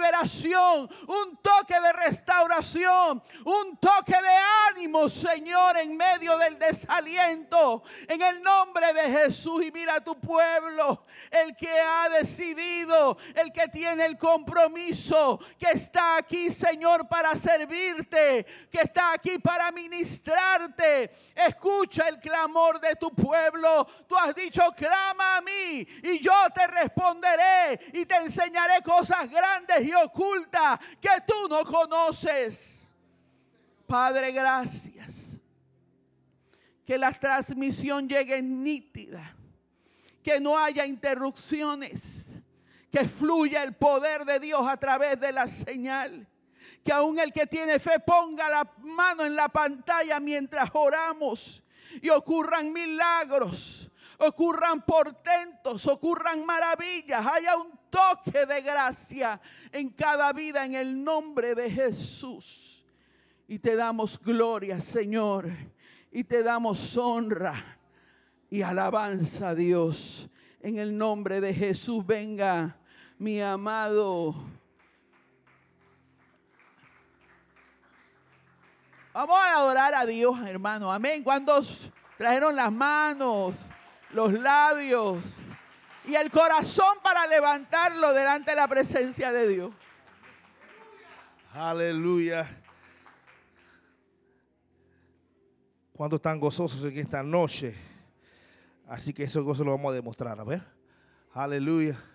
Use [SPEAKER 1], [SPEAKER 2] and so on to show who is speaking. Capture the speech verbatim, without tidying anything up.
[SPEAKER 1] liberación, un toque de restauración, un toque de ánimo, Señor, en medio del desaliento, en el nombre de Jesús. Y mira a tu pueblo, el que ha decidido, el que tiene el compromiso, que está aquí, Señor, para servirte, que está aquí para ministrarte. Escucha el clamor de tu pueblo. Tú has dicho: clama a mí y yo te responderé y te enseñaré cosas grandes y ocultas que tú no conoces. Padre, gracias. Que la transmisión llegue nítida, que no haya interrupciones, que fluya el poder de Dios a través de la señal. Que aún el que tiene fe ponga la mano en la pantalla mientras oramos y ocurran milagros, ocurran portentos, ocurran maravillas, haya un toque de gracia en cada vida en el nombre de Jesús. Y te damos gloria, Señor, y te damos honra y alabanza a Dios. En el nombre de Jesús, venga mi amado. Vamos a adorar a Dios, hermano. Amén. ¿Cuántos trajeron las manos, los labios y el corazón para levantarlo delante de la presencia de Dios?
[SPEAKER 2] Aleluya. ¿Cuántos están gozosos en esta noche? Así que ese gozo lo vamos a demostrar. A ver. Aleluya.